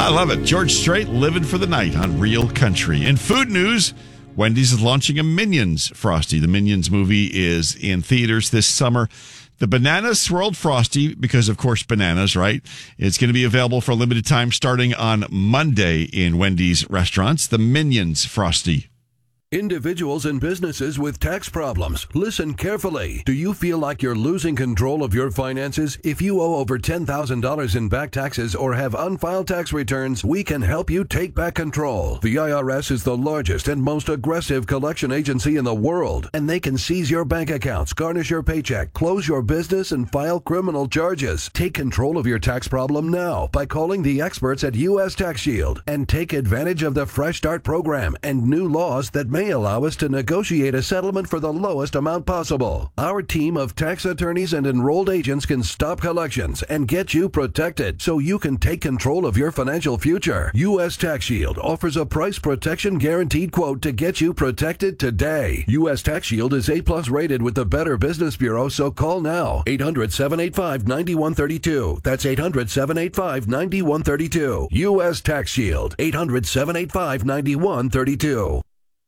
I love it. George Strait, Living for the Night on Real Country. In food news, Wendy's is launching a Minions Frosty. The Minions movie is in theaters this summer. The Banana Swirled Frosty, because of course bananas, right? It's going to be available for a limited time starting on Monday in Wendy's restaurants. The Minions Frosty. Individuals and businesses with tax problems, listen carefully. Do you feel like you're losing control of your finances? If you owe over $10,000 in back taxes or have unfiled tax returns, we can help you take back control. The IRS is the largest and most aggressive collection agency in the world, and they can seize your bank accounts, garnish your paycheck, close your business, and file criminal charges. Take control of your tax problem now by calling the experts at U.S. Tax Shield and take advantage of the Fresh Start program and new laws that may allow us to negotiate a settlement for the lowest amount possible. Our team of tax attorneys and enrolled agents can stop collections and get you protected so you can take control of your financial future. U.S. Tax Shield offers a price protection guaranteed quote to get you protected today. U.S. Tax Shield is A+ rated with the Better Business Bureau, so call now. 800-785-9132. That's 800-785-9132. U.S. Tax Shield. 800-785-9132.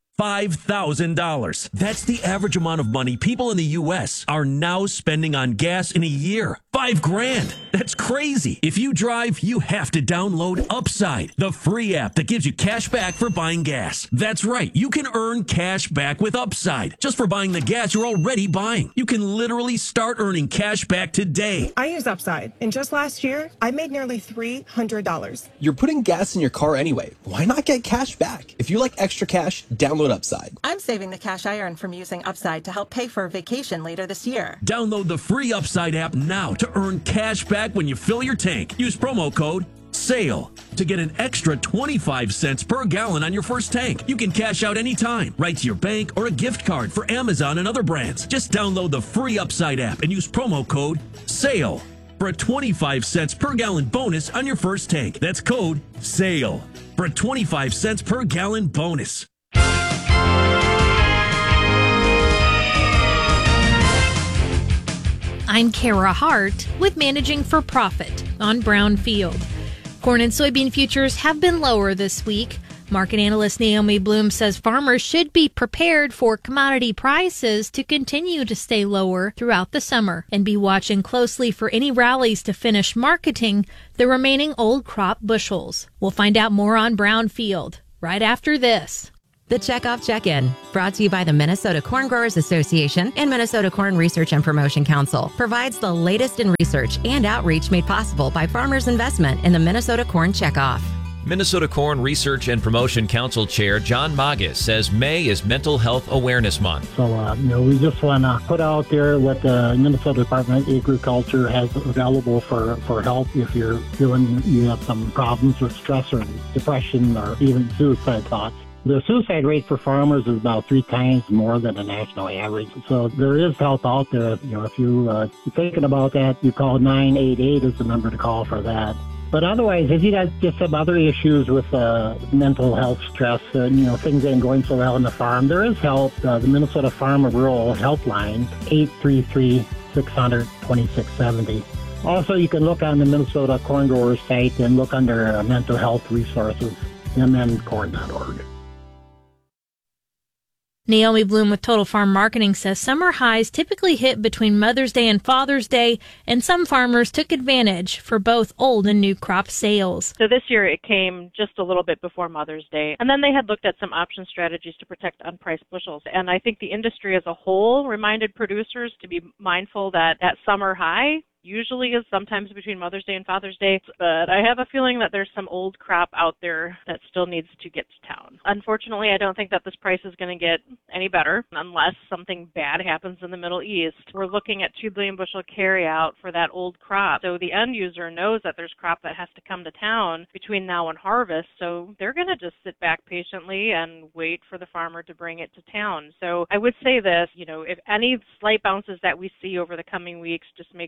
$5,000. That's the average amount of money people in the U.S. are now spending on gas in a year. $5,000. That's crazy. If you drive, you have to download Upside, the free app that gives you cash back for buying gas. That's right. You can earn cash back with Upside just for buying the gas you're already buying. You can literally start earning cash back today. I use Upside, and just last year, I made nearly $300. You're putting gas in your car anyway. Why not get cash back? If you like extra cash, download Upside. I'm saving the cash I earn from using Upside to help pay for a vacation later this year. Download the free Upside app now to earn cash back when you fill your tank. Use promo code SALE to get an extra 25 cents per gallon on your first tank. You can cash out anytime, right to your bank or a gift card for Amazon and other brands. Just download the free Upside app and use promo code SALE for a 25 cents per gallon bonus on your first tank. That's code SALE for a 25 cents per gallon bonus. I'm Kara Hart with Managing for Profit on Brownfield. Corn and soybean futures have been lower this week. Market analyst Naomi Bloom says farmers should be prepared for commodity prices to continue to stay lower throughout the summer and be watching closely for any rallies to finish marketing the remaining old crop bushels. We'll find out more on Brownfield right after this. The Checkoff Check-In, brought to you by the Minnesota Corn Growers Association and Minnesota Corn Research and Promotion Council, provides the latest in research and outreach made possible by farmers' investment in the Minnesota Corn Checkoff. Minnesota Corn Research and Promotion Council Chair John Magas says May is Mental Health Awareness Month. So, we just want to put out there what the Minnesota Department of Agriculture has available for help if you're feeling you have some problems with stress or depression or even suicide thoughts. The suicide rate for farmers is about 3 times more than the national average. So there is help out there. If you're thinking about that, you call 988 is the number to call for that. But otherwise, if you got just some other issues with mental health stress, things ain't going so well on the farm, there is help. The Minnesota Farm and Rural Helpline, 833-600-2670. Also, you can look on the Minnesota Corn Growers site and look under mental health resources, mncorn.org. Naomi Bloom with Total Farm Marketing says summer highs typically hit between Mother's Day and Father's Day, and some farmers took advantage for both old and new crop sales. So this year it came just a little bit before Mother's Day, and then they had looked at some option strategies to protect unpriced bushels. And I think the industry as a whole reminded producers to be mindful that that summer high usually is sometimes between Mother's Day and Father's Day, but I have a feeling that there's some old crop out there that still needs to get to town. Unfortunately, I don't think that this price is going to get any better unless something bad happens in the Middle East. We're looking at 2 billion bushel carryout for that old crop, so the end user knows that there's crop that has to come to town between now and harvest, so they're going to just sit back patiently and wait for the farmer to bring it to town. So I would say this, if any slight bounces that we see over the coming weeks, just make sure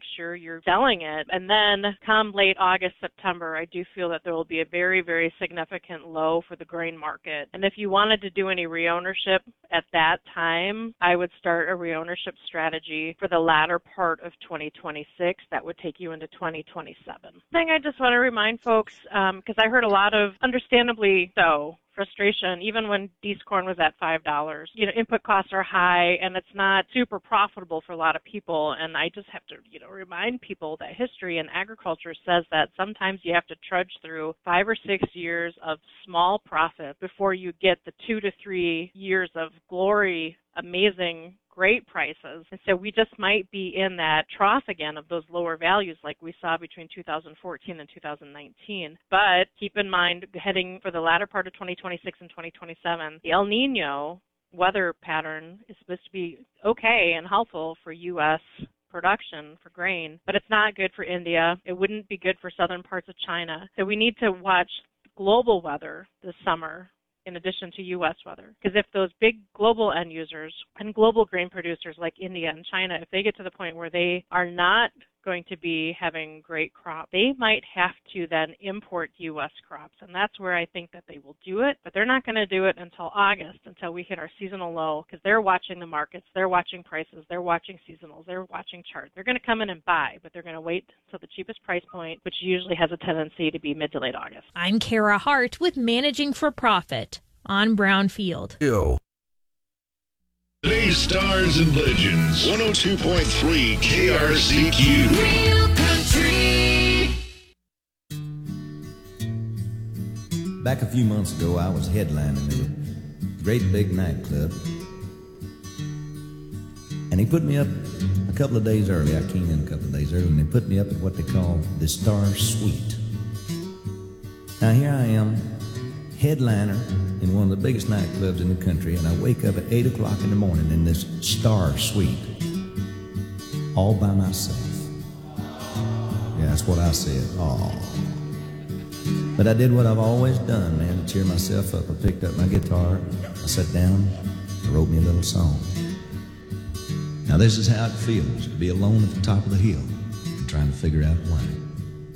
you're selling it. And then come late August, September, I do feel that there will be a very, very significant low for the grain market. And if you wanted to do any reownership at that time, I would start a reownership strategy for the latter part of 2026 that would take you into 2027. Thing I just want to remind folks, because I heard a lot of, understandably so, frustration, even when Dees corn was at $5. Input costs are high and it's not super profitable for a lot of people. And I just have to, remind people that history in agriculture says that sometimes you have to trudge through 5 or 6 years of small profit before you get the 2 to 3 years of glory, amazing, great prices. And so we just might be in that trough again of those lower values like we saw between 2014 and 2019. But keep in mind, heading for the latter part of 2026 and 2027, the El Nino weather pattern is supposed to be okay and helpful for U.S. production for grain, but it's not good for India. It wouldn't be good for southern parts of China. So we need to watch global weather this summer in addition to U.S. weather. Because if those big global end users and global grain producers like India and China, if they get to the point where they are not going to be having great crops, they might have to then import U.S. crops. And that's where I think that they will do it. But they're not going to do it until August, until we hit our seasonal low, because they're watching the markets, they're watching prices, they're watching seasonals, they're watching charts. They're going to come in and buy, but they're going to wait until the cheapest price point, which usually has a tendency to be mid to late August. I'm Kara Hart with Managing for Profit on Brownfield. Today's Stars and Legends, 102.3 KRCQ. Real Country. Back a few months ago, I was headlining at a great big nightclub. And he put me up a couple of days early. I came in a couple of days early, and they put me up at what they call the Star Suite. Now, here I am, headliner in one of the biggest nightclubs in the country, and I wake up at 8 o'clock in the morning in this Star Suite, all by myself. Yeah, that's what I said, aw. But I did what I've always done, man, to cheer myself up. I picked up my guitar, I sat down, I wrote me a little song. Now this is how it feels to be alone at the top of the hill and trying to figure out why.